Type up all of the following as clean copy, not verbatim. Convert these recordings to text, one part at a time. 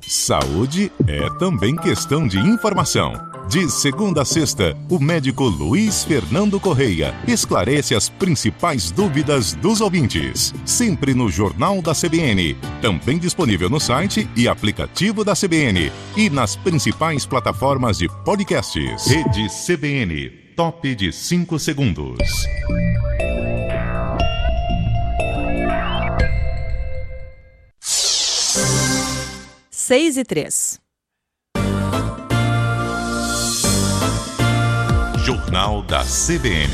Saúde é também questão de informação. De segunda a sexta, o médico Luiz Fernando Correia esclarece as principais dúvidas dos ouvintes. Sempre no Jornal da CBN. Também disponível no site e aplicativo da CBN. E nas principais plataformas de podcasts. Rede CBN. Top de 5 segundos. 6:03. Jornal da CBN.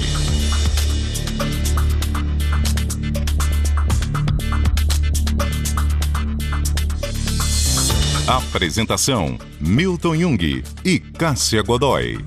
Apresentação: Milton Jung e Cássia Godoy.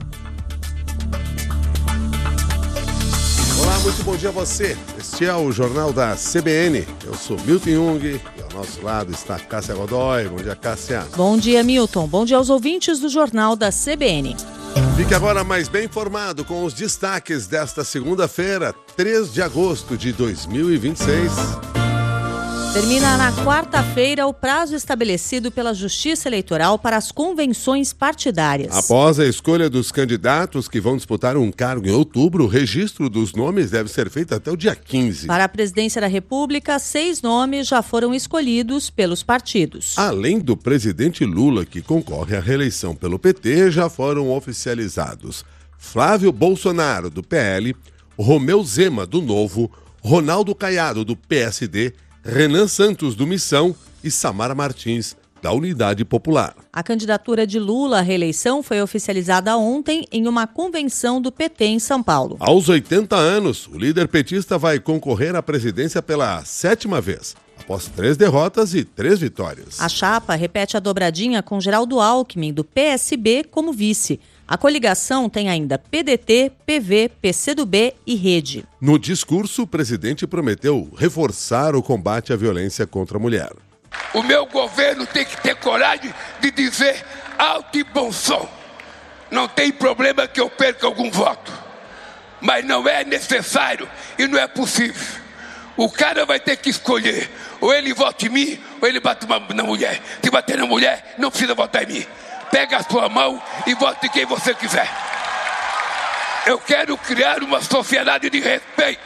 Olá, muito bom dia a você. Este é o Jornal da CBN. Eu sou Milton Jung e ao nosso lado está Cássia Godoy. Bom dia, Cássia. Bom dia, Milton. Bom dia aos ouvintes do Jornal da CBN. Fique agora mais bem informado com os destaques desta segunda-feira, 3 de agosto de 2026. Termina na quarta-feira o prazo estabelecido pela Justiça Eleitoral para as convenções partidárias. Após a escolha dos candidatos que vão disputar um cargo em outubro, o registro dos nomes deve ser feito até o dia 15. Para a presidência da República, 6 nomes já foram escolhidos pelos partidos. Além do presidente Lula, que concorre à reeleição pelo PT, já foram oficializados Flávio Bolsonaro, do PL, Romeu Zema, do Novo, Ronaldo Caiado, do PSD, Renan Santos, do Missão, e Samara Martins, da Unidade Popular. A candidatura de Lula à reeleição foi oficializada ontem em uma convenção do PT em São Paulo. Aos 80 anos, o líder petista vai concorrer à presidência pela 7ª vez, após 3 derrotas e 3 vitórias. A chapa repete a dobradinha com Geraldo Alckmin, do PSB, como vice. A coligação tem ainda PDT, PV, PCdoB e Rede. No discurso, o presidente prometeu reforçar o combate à violência contra a mulher. O meu governo tem que ter coragem de dizer alto e bom som. Não tem problema que eu perca algum voto, mas não é necessário e não é possível. O cara vai ter que escolher, ou ele vota em mim, ou ele bate na mulher. Se bater na mulher, não precisa votar em mim. Pega a sua mão e vote em quem você quiser. Eu quero criar uma sociedade de respeito.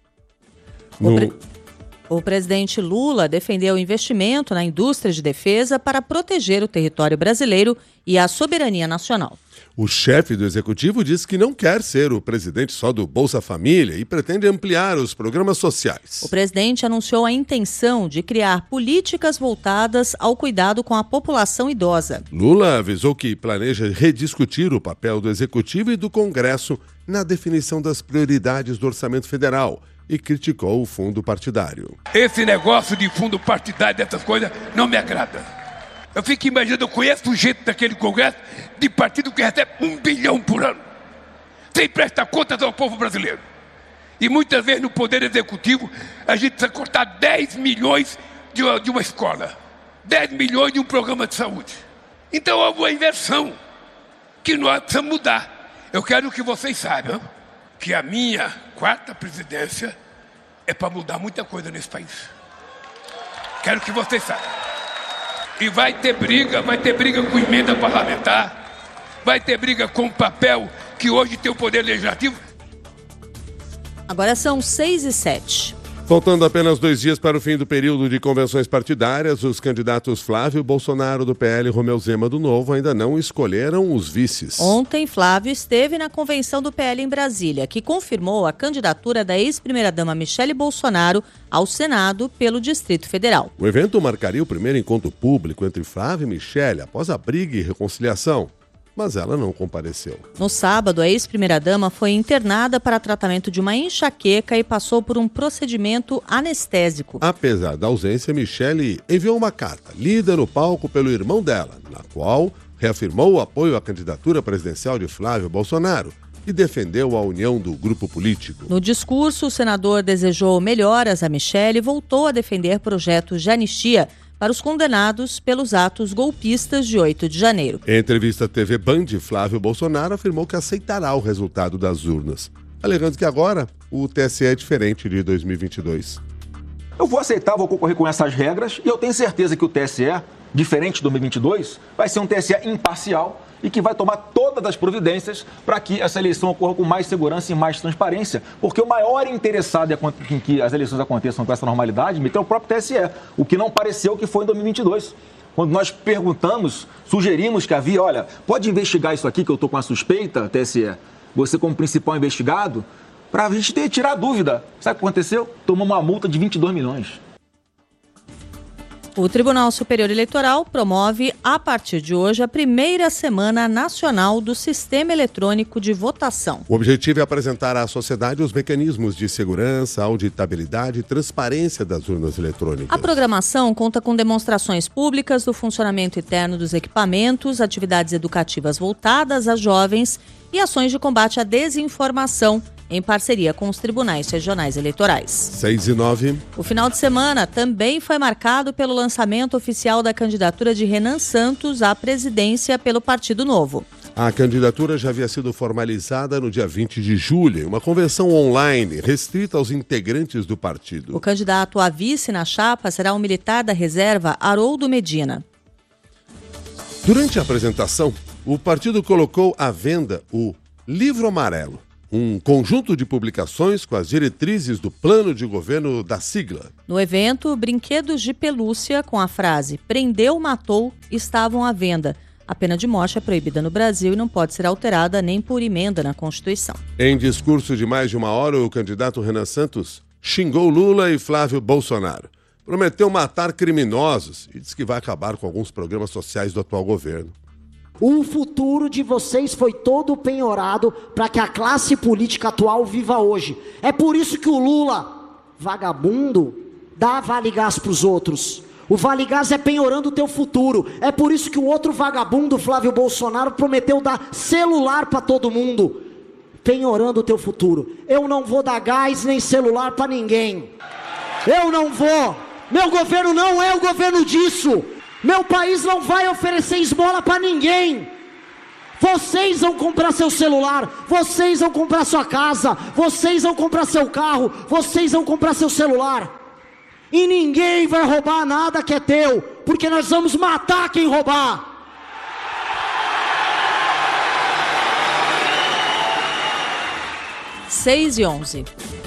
O presidente Lula defendeu o investimento na indústria de defesa para proteger o território brasileiro e a soberania nacional. O chefe do executivo disse que não quer ser o presidente só do Bolsa Família e pretende ampliar os programas sociais. O presidente anunciou a intenção de criar políticas voltadas ao cuidado com a população idosa. Lula avisou que planeja rediscutir o papel do executivo e do Congresso na definição das prioridades do orçamento federal e criticou o fundo partidário. Esse negócio de fundo partidário, dessas coisas, não me agrada. Eu fico imaginando, eu conheço o jeito daquele Congresso de partido que recebe 1 bilhão por ano, sem prestar contas ao povo brasileiro. E muitas vezes no Poder Executivo a gente precisa cortar 10 milhões de uma escola, 10 milhões de um programa de saúde. Então houve uma inversão que nós precisamos mudar. Eu quero que vocês saibam que a minha 4ª presidência é para mudar muita coisa nesse país. Quero que vocês saibam. E vai ter briga com emenda parlamentar, vai ter briga com o papel que hoje tem o Poder Legislativo. Agora são 6:07. Faltando apenas 2 dias para o fim do período de convenções partidárias, os candidatos Flávio Bolsonaro, do PL, e Romeu Zema, do Novo, ainda não escolheram os vices. Ontem, Flávio esteve na convenção do PL em Brasília, que confirmou a candidatura da ex-primeira-dama Michele Bolsonaro ao Senado pelo Distrito Federal. O evento marcaria o primeiro encontro público entre Flávio e Michele após a briga e reconciliação, mas ela não compareceu. No sábado, a ex-primeira-dama foi internada para tratamento de uma enxaqueca e passou por um procedimento anestésico. Apesar da ausência, Michele enviou uma carta, lida no palco pelo irmão dela, na qual reafirmou o apoio à candidatura presidencial de Flávio Bolsonaro e defendeu a união do grupo político. No discurso, o senador desejou melhoras a Michele e voltou a defender projetos de anistia para os condenados pelos atos golpistas de 8 de janeiro. Em entrevista à TV Band, Flávio Bolsonaro afirmou que aceitará o resultado das urnas, alegando que agora o TSE é diferente de 2022. Eu vou aceitar, vou concorrer com essas regras e eu tenho certeza que o TSE diferente de 2022, vai ser um TSE imparcial e que vai tomar todas as providências para que essa eleição ocorra com mais segurança e mais transparência, porque o maior interessado em que as eleições aconteçam com essa normalidade é o próprio TSE, o que não pareceu que foi em 2022. Quando nós perguntamos, sugerimos que havia, olha, pode investigar isso aqui que eu estou com a suspeita, TSE, você como principal investigado, para a gente tirar a dúvida. Sabe o que aconteceu? Tomou uma multa de 22 milhões. O Tribunal Superior Eleitoral promove, a partir de hoje, a primeira Semana Nacional do Sistema Eletrônico de Votação. O objetivo é apresentar à sociedade os mecanismos de segurança, auditabilidade e transparência das urnas eletrônicas. A programação conta com demonstrações públicas do funcionamento interno dos equipamentos, atividades educativas voltadas a jovens e ações de combate à desinformação, em parceria com os tribunais regionais eleitorais. 6:09. O final de semana também foi marcado pelo lançamento oficial da candidatura de Renan Santos à presidência pelo Partido Novo. A candidatura já havia sido formalizada no dia 20 de julho, em uma convenção online restrita aos integrantes do partido. O candidato a vice na chapa será o militar da reserva Haroldo Medina. Durante a apresentação, o partido colocou à venda o Livro Amarelo, um conjunto de publicações com as diretrizes do plano de governo da sigla. No evento, brinquedos de pelúcia com a frase "prendeu, matou" estavam à venda. A pena de morte é proibida no Brasil e não pode ser alterada nem por emenda na Constituição. Em discurso de mais de uma hora, o candidato Renan Santos xingou Lula e Flávio Bolsonaro. Prometeu matar criminosos e disse que vai acabar com alguns programas sociais do atual governo. O futuro de vocês foi todo penhorado para que a classe política atual viva hoje. É por isso que o Lula, vagabundo, dá vale gás para os outros. O vale gás é penhorando o teu futuro. É por isso que o outro vagabundo, Flávio Bolsonaro, prometeu dar celular para todo mundo, penhorando o teu futuro. Eu não vou dar gás nem celular para ninguém. Eu não vou. Meu governo não é o governo disso. Meu país não vai oferecer esmola para ninguém. Vocês vão comprar seu celular, vocês vão comprar sua casa, vocês vão comprar seu carro, vocês vão comprar seu celular. E ninguém vai roubar nada que é teu, porque nós vamos matar quem roubar. Seis e 11.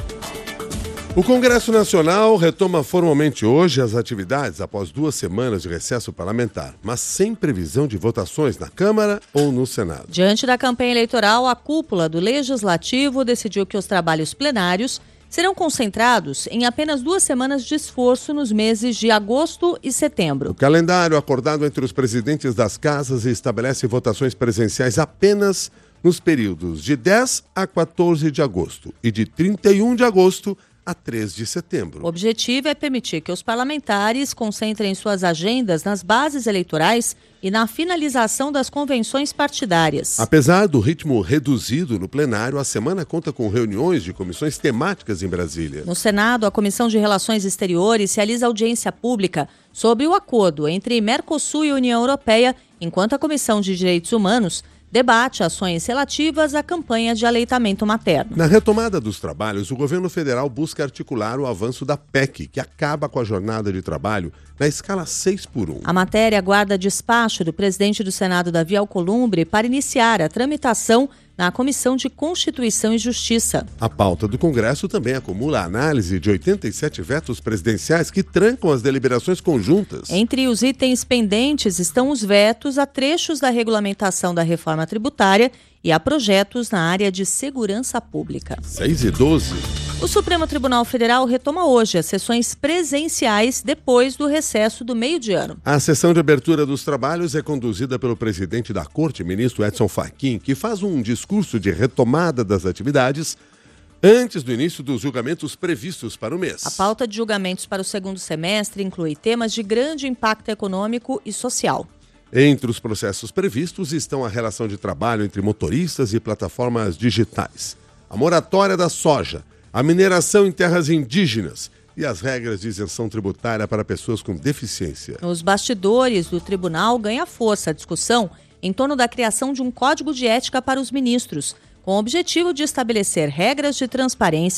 O Congresso Nacional retoma formalmente hoje as atividades após 2 semanas de recesso parlamentar, mas sem previsão de votações na Câmara ou no Senado. Diante da campanha eleitoral, a cúpula do Legislativo decidiu que os trabalhos plenários serão concentrados em apenas 2 semanas de esforço nos meses de agosto e setembro. O calendário acordado entre os presidentes das casas estabelece votações presenciais apenas nos períodos de 10 a 14 de agosto e de 31 de agosto a 3 de setembro. O objetivo é permitir que os parlamentares concentrem suas agendas nas bases eleitorais e na finalização das convenções partidárias. Apesar do ritmo reduzido no plenário, a semana conta com reuniões de comissões temáticas em Brasília. No Senado, a Comissão de Relações Exteriores realiza audiência pública sobre o acordo entre Mercosul e União Europeia, enquanto a Comissão de Direitos Humanos debate ações relativas à campanha de aleitamento materno. Na retomada dos trabalhos, o governo federal busca articular o avanço da PEC, que acaba com a jornada de trabalho na escala 6x1. A matéria aguarda despacho do presidente do Senado, Davi Alcolumbre, para iniciar a tramitação na Comissão de Constituição e Justiça. A pauta do Congresso também acumula a análise de 87 vetos presidenciais que trancam as deliberações conjuntas. Entre os itens pendentes estão os vetos a trechos da regulamentação da reforma tributária e a projetos na área de segurança pública. 6:12. O Supremo Tribunal Federal retoma hoje as sessões presenciais depois do recesso do meio de ano. A sessão de abertura dos trabalhos é conduzida pelo presidente da Corte, ministro Edson Fachin, que faz um discurso de retomada das atividades antes do início dos julgamentos previstos para o mês. A pauta de julgamentos para o segundo semestre inclui temas de grande impacto econômico e social. Entre os processos previstos estão a relação de trabalho entre motoristas e plataformas digitais, a moratória da soja, a mineração em terras indígenas e as regras de isenção tributária para pessoas com deficiência. Nos bastidores do tribunal ganha força a discussão em torno da criação de um código de ética para os ministros, com o objetivo de estabelecer regras de transparência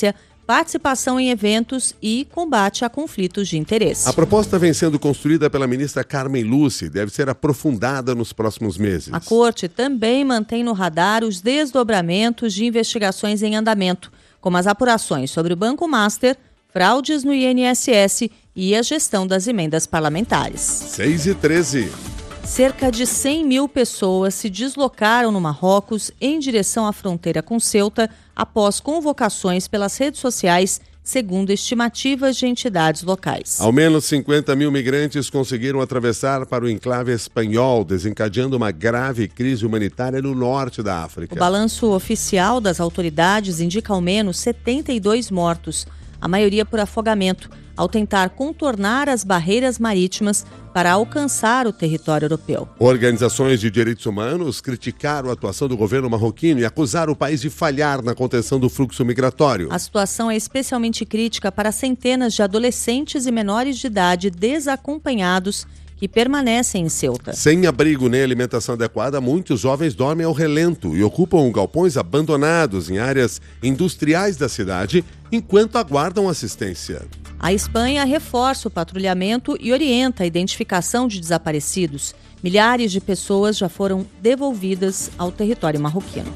participação em eventos e combate a conflitos de interesse. A proposta vem sendo construída pela ministra Carmen Lúcia e deve ser aprofundada nos próximos meses. A Corte também mantém no radar os desdobramentos de investigações em andamento, como as apurações sobre o Banco Master, fraudes no INSS e a gestão das emendas parlamentares. 6h13. Cerca de 100 mil pessoas se deslocaram no Marrocos em direção à fronteira com Ceuta após convocações pelas redes sociais, segundo estimativas de entidades locais. Ao menos 50 mil migrantes conseguiram atravessar para o enclave espanhol, desencadeando uma grave crise humanitária no norte da África. O balanço oficial das autoridades indica ao menos 72 mortos, a maioria por afogamento, ao tentar contornar as barreiras marítimas para alcançar o território europeu. Organizações de direitos humanos criticaram a atuação do governo marroquino e acusaram o país de falhar na contenção do fluxo migratório. A situação é especialmente crítica para centenas de adolescentes e menores de idade desacompanhados que permanecem em Ceuta. Sem abrigo nem alimentação adequada, muitos jovens dormem ao relento e ocupam galpões abandonados em áreas industriais da cidade enquanto aguardam assistência. A Espanha reforça o patrulhamento e orienta a identificação de desaparecidos. Milhares de pessoas já foram devolvidas ao território marroquino.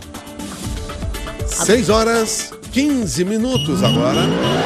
6h15 agora.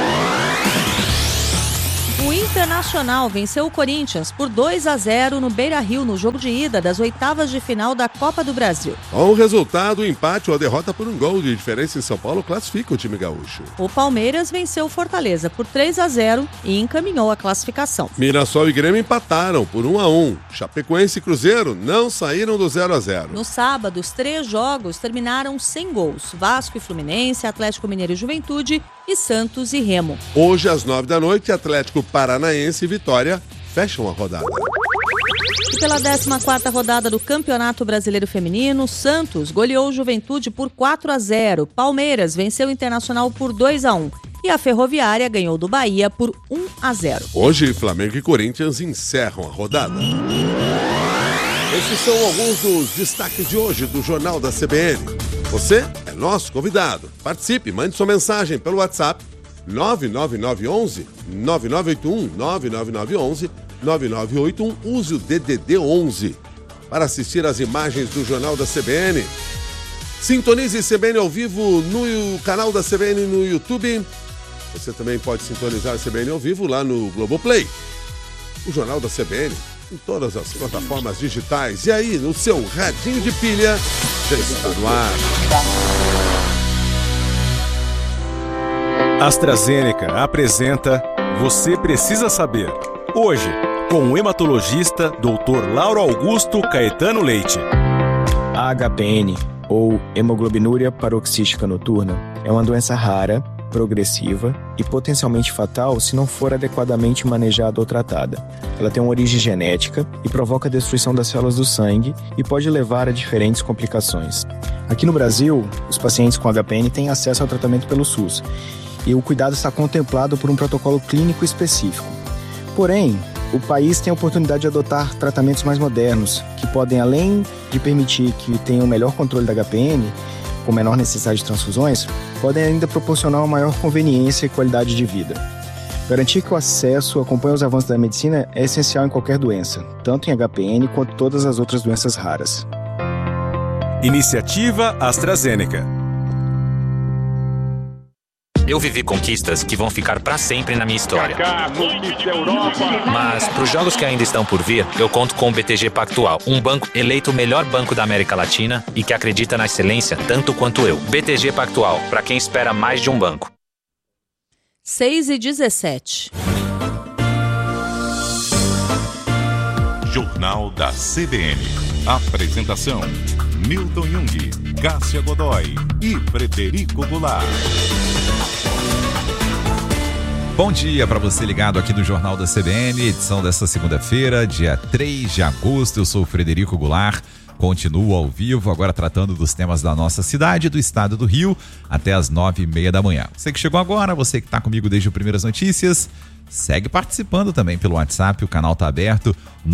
O Internacional venceu o Corinthians por 2-0 no Beira-Rio no jogo de ida das oitavas de final da Copa do Brasil. Com o resultado, o empate ou a derrota por um gol de diferença em São Paulo classifica o time gaúcho. O Palmeiras venceu o Fortaleza por 3-0 e encaminhou a classificação. Mirassol e Grêmio empataram por 1-1. Chapecoense e Cruzeiro não saíram do 0-0. No sábado, os 3 jogos terminaram sem gols. Vasco e Fluminense, Atlético Mineiro e Juventude e Santos e Remo. Hoje, às 9h, Atlético Paranaense e Vitória fecham a rodada. E pela 14ª rodada do Campeonato Brasileiro Feminino, Santos goleou o Juventude por 4-0. Palmeiras venceu o Internacional por 2-1. E a Ferroviária ganhou do Bahia por 1-0. Hoje, Flamengo e Corinthians encerram a rodada. Esses são alguns dos destaques de hoje do Jornal da CBN. Você é nosso convidado. Participe, mande sua mensagem pelo WhatsApp 99911 9981 99911 9981. Use o DDD 11 para assistir às imagens do Jornal da CBN. Sintonize CBN ao vivo no canal da CBN no YouTube. Você também pode sintonizar a CBN ao vivo lá no Globoplay. O Jornal da CBN em todas as plataformas digitais. E aí, no seu radinho de pilha, já está no ar. AstraZeneca apresenta Você Precisa Saber. Hoje, com o hematologista Dr. Lauro Augusto Caetano Leite. A HPN, ou hemoglobinuria paroxística noturna, é uma doença rara, progressiva e potencialmente fatal se não for adequadamente manejada ou tratada. Ela tem uma origem genética e provoca a destruição das células do sangue e pode levar a diferentes complicações. Aqui no Brasil, os pacientes com HPN têm acesso ao tratamento pelo SUS e o cuidado está contemplado por um protocolo clínico específico. Porém, o país tem a oportunidade de adotar tratamentos mais modernos, que podem, além de permitir que tenham um melhor controle da HPN, com menor necessidade de transfusões, podem ainda proporcionar uma maior conveniência e qualidade de vida. Garantir que o acesso acompanhe os avanços da medicina é essencial em qualquer doença, tanto em HPN quanto todas as outras doenças raras. Iniciativa AstraZeneca. Eu vivi conquistas que vão ficar para sempre na minha história. Mas, para os jogos que ainda estão por vir, eu conto com o BTG Pactual, um banco eleito o melhor banco da América Latina e que acredita na excelência tanto quanto eu. BTG Pactual, para quem espera mais de um banco. 6h17. Jornal da CBN. Apresentação: Milton Jung, Cássia Godoy e Frederico Goulart. Bom dia para você ligado aqui no Jornal da CBN, edição desta segunda-feira, dia 3 de agosto. Eu sou o Frederico Goulart. continua ao vivo, agora tratando dos temas da nossa cidade, do estado do Rio, até as 9h30 da manhã. Você que chegou agora, você que está comigo desde o Primeiras Notícias, segue participando também pelo WhatsApp, o canal está aberto,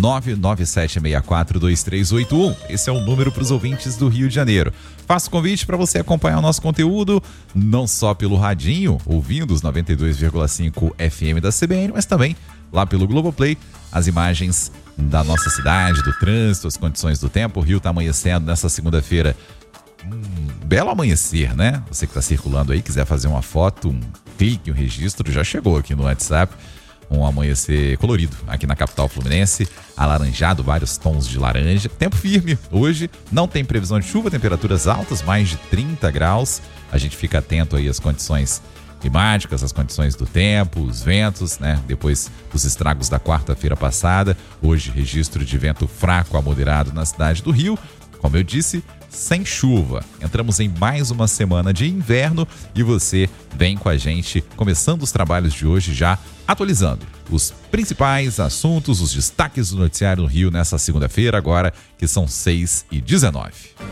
997642381. Esse é o número para os ouvintes do Rio de Janeiro. Faço o convite para você acompanhar o nosso conteúdo, não só pelo radinho, ouvindo os 92,5 FM da CBN, mas também lá pelo Globoplay, as imagens da nossa cidade, do trânsito, as condições do tempo. O Rio está amanhecendo nessa segunda-feira. Belo amanhecer, né? Você que está circulando aí, quiser fazer uma foto, um clique, um registro, já chegou aqui no WhatsApp. Um amanhecer colorido aqui na capital fluminense, alaranjado, vários tons de laranja. Tempo firme hoje, não tem previsão de chuva, temperaturas altas, mais de 30 graus. A gente fica atento aí às condições climáticas, as condições do tempo, os ventos, né? Depois dos estragos da quarta-feira passada, hoje registro de vento fraco a moderado na cidade do Rio. Como eu disse, sem chuva. Entramos em mais uma semana de inverno e você vem com a gente, começando os trabalhos de hoje já atualizando os principais assuntos, os destaques do noticiário no Rio nessa segunda-feira, agora que são 6h19.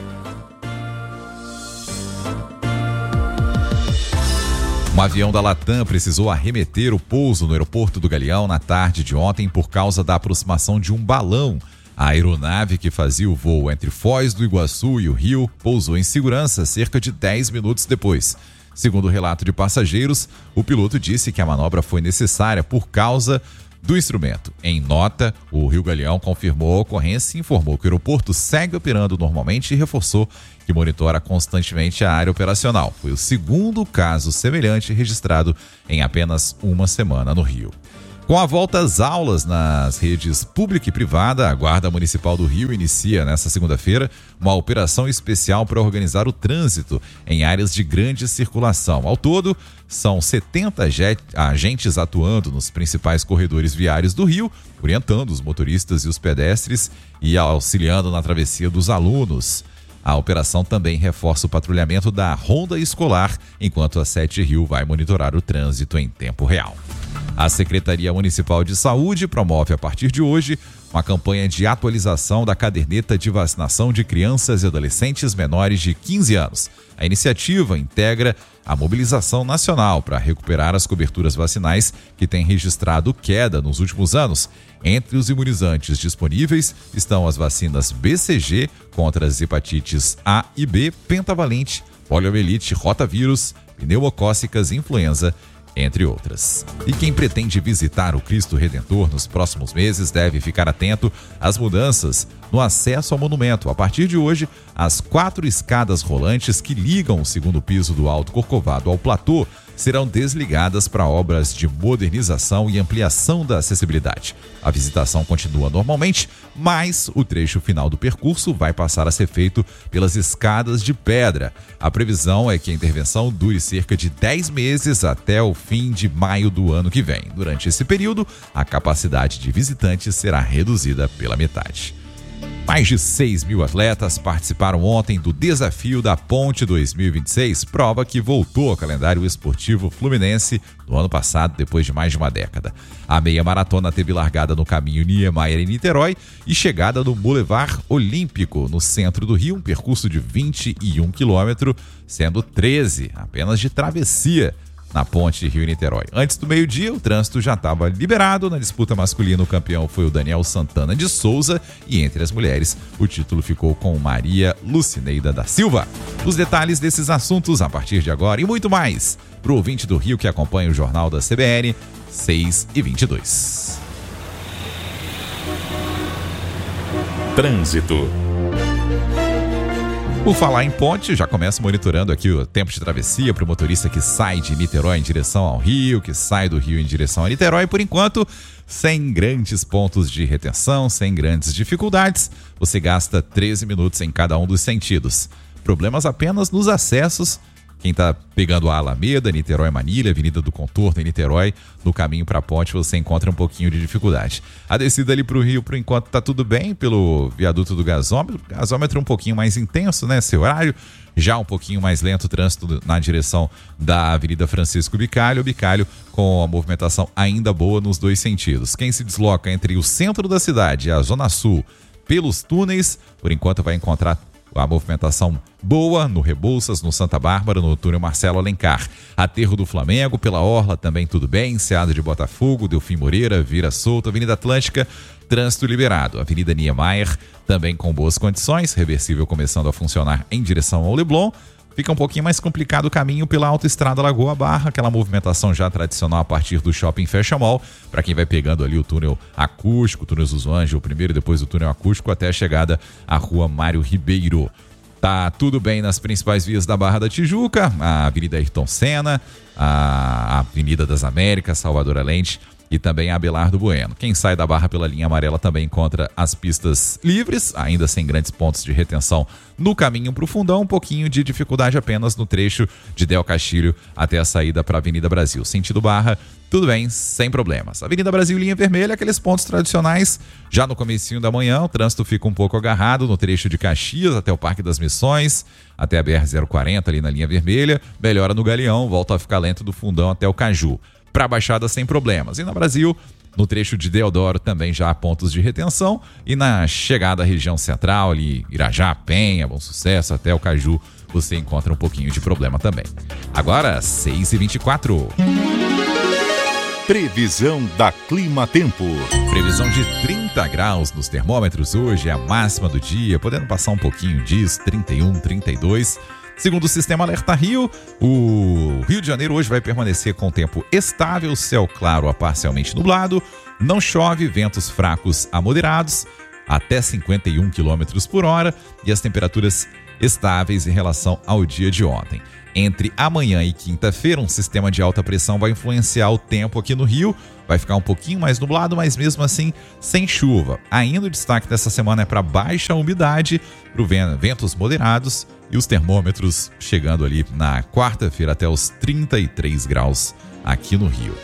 Um avião da Latam precisou arremeter o pouso no aeroporto do Galeão na tarde de ontem por causa da aproximação de um balão. A aeronave que fazia o voo entre Foz do Iguaçu e o Rio pousou em segurança cerca de 10 minutos depois. Segundo o relato de passageiros, o piloto disse que a manobra foi necessária por causa do instrumento. Em nota, o Rio Galeão confirmou a ocorrência e informou que o aeroporto segue operando normalmente e reforçou que monitora constantemente a área operacional. Foi o segundo caso semelhante registrado em apenas uma semana no Rio. Com a volta às aulas nas redes pública e privada, a Guarda Municipal do Rio inicia nesta segunda-feira uma operação especial para organizar o trânsito em áreas de grande circulação. Ao todo, são 70 agentes atuando nos principais corredores viários do Rio, orientando os motoristas e os pedestres e auxiliando na travessia dos alunos. A operação também reforça o patrulhamento da ronda escolar, enquanto a 7 Rio vai monitorar o trânsito em tempo real. A Secretaria Municipal de Saúde promove a partir de hoje uma campanha de atualização da caderneta de vacinação de crianças e adolescentes menores de 15 anos. A iniciativa integra a mobilização nacional para recuperar as coberturas vacinais que têm registrado queda nos últimos anos. Entre os imunizantes disponíveis estão as vacinas BCG contra as hepatites A e B, pentavalente, poliomielite, rotavírus, pneumocócicas, influenza, entre outras. E quem pretende visitar o Cristo Redentor nos próximos meses deve ficar atento às mudanças no acesso ao monumento. A partir de hoje, as 4 escadas rolantes que ligam o segundo piso do Alto Corcovado ao platô serão desligadas para obras de modernização e ampliação da acessibilidade. A visitação continua normalmente, mas o trecho final do percurso vai passar a ser feito pelas escadas de pedra. A previsão é que a intervenção dure cerca de 10 meses até o fim de maio do ano que vem. Durante esse período, a capacidade de visitantes será reduzida pela metade. Mais de 6 mil atletas participaram ontem do Desafio da Ponte 2026, prova que voltou ao calendário esportivo fluminense no ano passado, depois de mais de uma década. A meia maratona teve largada no caminho Niemeyer em Niterói e chegada no Boulevard Olímpico, no centro do Rio, um percurso de 21 quilômetros, sendo 13 apenas de travessia na ponte Rio-Niterói. Antes do meio-dia, o trânsito já estava liberado. Na disputa masculina, o campeão foi o Daniel Santana de Souza e entre as mulheres, o título ficou com Maria Lucineida da Silva. Os detalhes desses assuntos a partir de agora e muito mais para o ouvinte do Rio que acompanha o Jornal da CBN, 6h22. Trânsito. Por falar em ponte, já começo monitorando aqui o tempo de travessia para o motorista que sai de Niterói em direção ao Rio, que sai do Rio em direção a Niterói. Por enquanto, sem grandes pontos de retenção, sem grandes dificuldades. Você gasta 13 minutos em cada um dos sentidos. Problemas apenas nos acessos. Quem está pegando a Alameda, Niterói Manilha, Avenida do Contorno em Niterói, no caminho para a ponte você encontra um pouquinho de dificuldade. A descida ali para o Rio, por enquanto, está tudo bem pelo viaduto do gasômetro. Gasômetro um pouquinho mais intenso, né, seu horário. Já um pouquinho mais lento o trânsito na direção da Avenida Francisco Bicalho. O Bicalho com a movimentação ainda boa nos dois sentidos. Quem se desloca entre o centro da cidade e a Zona Sul, pelos túneis. Por enquanto vai encontrar a movimentação boa no Rebouças, no Santa Bárbara, no túnel Marcelo Alencar. Aterro do Flamengo, pela Orla também tudo bem. Enseada de Botafogo, Delfim Moreira, Vira Solto, Avenida Atlântica, trânsito liberado. Avenida Niemeyer também com boas condições, reversível começando a funcionar em direção ao Leblon. Fica um pouquinho mais complicado o caminho pela Autoestrada Lagoa Barra, aquela movimentação já tradicional a partir do Shopping Fashion Mall, para quem vai pegando ali o túnel acústico, o túnel Zuzuange, o primeiro e depois o túnel acústico, até a chegada à rua Mário Ribeiro. Tá tudo bem nas principais vias da Barra da Tijuca, a Avenida Ayrton Senna, a Avenida das Américas, Salvador Allende, e também a Abelardo Bueno. Quem sai da Barra pela linha amarela também encontra as pistas livres, ainda sem grandes pontos de retenção no caminho para o Fundão, um pouquinho de dificuldade apenas no trecho de Del Castilho até a saída para a Avenida Brasil. Sentido Barra, tudo bem, sem problemas. Avenida Brasil, linha vermelha, aqueles pontos tradicionais, já no comecinho da manhã, o trânsito fica um pouco agarrado no trecho de Caxias até o Parque das Missões, até a BR-040 ali na linha vermelha, melhora no Galeão, volta a ficar lento do Fundão até o Caju. Para a Baixada sem problemas. E na Brasil, no trecho de Deodoro também já há pontos de retenção, e na chegada à região central, ali Irajá, Penha, Bom Sucesso, até o Caju, você encontra um pouquinho de problema também. Agora, 6h24. Previsão da Clima Tempo. Previsão de 30 graus nos termômetros hoje, é a máxima do dia, podendo passar um pouquinho disso, 31, 32. Segundo o Sistema Alerta Rio, o Rio de Janeiro hoje vai permanecer com tempo estável, céu claro a parcialmente nublado, não chove, ventos fracos a moderados, até 51 km por hora, e as temperaturas estáveis em relação ao dia de ontem. Entre amanhã e quinta-feira, um sistema de alta pressão vai influenciar o tempo aqui no Rio. Vai ficar um pouquinho mais nublado, mas mesmo assim sem chuva. Ainda o destaque dessa semana é para baixa umidade, para ventos moderados e os termômetros chegando ali na quarta-feira até os 33 graus aqui no Rio.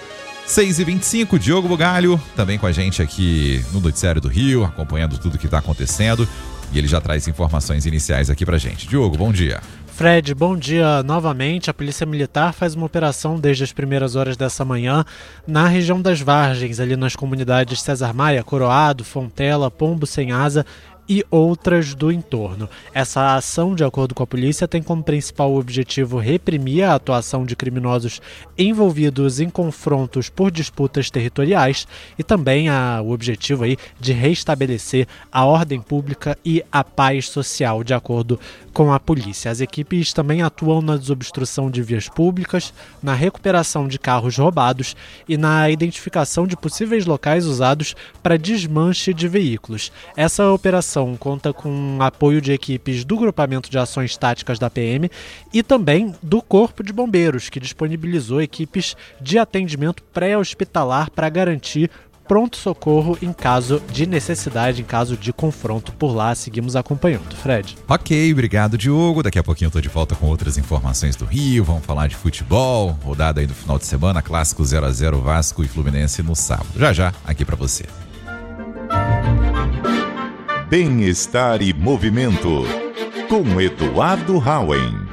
6h25, Diogo Bugalho, também com a gente aqui no Noticiário do Rio, acompanhando tudo que está acontecendo. E ele já traz informações iniciais aqui pra gente. Diogo, bom dia. Fred, bom dia novamente. A Polícia Militar faz uma operação desde as primeiras horas dessa manhã na região das Vargens, ali nas comunidades César Maia, Coroado, Fontela, Pombo Sem Asa e outras do entorno. Essa ação, de acordo com a polícia, tem como principal objetivo reprimir a atuação de criminosos envolvidos em confrontos por disputas territoriais e também o objetivo aí de restabelecer a ordem pública e a paz social, de acordo com a polícia. As equipes também atuam na desobstrução de vias públicas, na recuperação de carros roubados e na identificação de possíveis locais usados para desmanche de veículos. Essa operação conta com apoio de equipes do Grupamento de Ações Táticas da PM e também do Corpo de Bombeiros, que disponibilizou equipes de atendimento pré-hospitalar para garantir pronto-socorro em caso de necessidade, em caso de confronto por lá. Seguimos acompanhando. Fred. Ok, obrigado, Diogo. Daqui a pouquinho eu tô de volta com outras informações do Rio. Vamos falar de futebol, rodada aí do final de semana, clássico 0x0 Vasco e Fluminense no sábado. Já, aqui pra você. Bem-estar e movimento, com Eduardo Hauen.